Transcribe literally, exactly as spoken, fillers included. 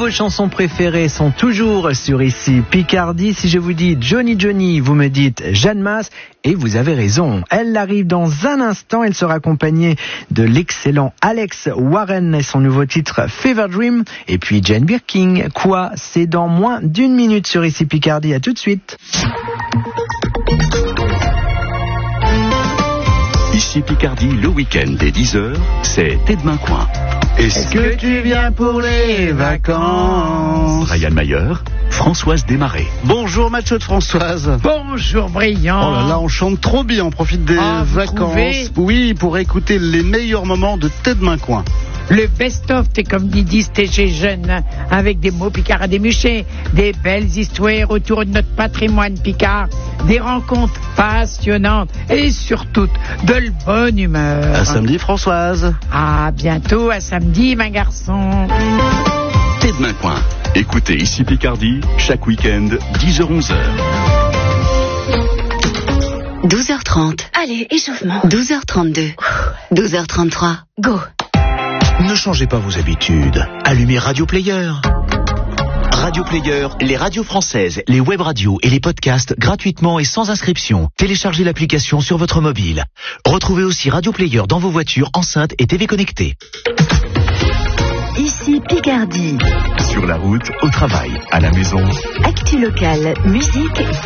vos chansons préférées sont toujours sur Ici Picardie. Si je vous dis Johnny Johnny, vous me dites Jeanne Masse. Et vous avez raison, elle arrive dans un instant, elle sera accompagnée de l'excellent Alex Warren et son nouveau titre Fever Dream, et puis Jane Birkin. Quoi, c'est dans moins d'une minute sur Ici Picardie, à tout de suite. Ici Picardie, le week-end dès dix heures, c'est Tête de Main Coin. Est-ce que tu viens pour les vacances? Ryan Mayer, Françoise Desmarais. Bonjour Macho de Françoise. Bonjour Brillant. Oh là là, on chante trop bien, on profite des ah, vacances. Oui, pour écouter les meilleurs moments de Tête de Main Coin. Le best-of, t'es comme disent tes jeunes, avec des mots picards à démucher, des belles histoires autour de notre patrimoine picard, des rencontres passionnantes et surtout de la bonne humeur. À samedi Françoise. À bientôt, à samedi ma garçon. Tête de Main Coin. Écoutez Ici Picardie, chaque week-end, dix heures onze heures. douze heures trente. Allez, échauffement. douze heures trente-deux. douze heures trente-trois. Go. Ne changez pas vos habitudes. Allumez Radio Player. Radio Player, les radios françaises, les web radios et les podcasts gratuitement et sans inscription. Téléchargez l'application sur votre mobile. Retrouvez aussi Radio Player dans vos voitures, enceintes et T V connectées. Ici Picardie. Sur la route, au travail, à la maison. Actu locale, musique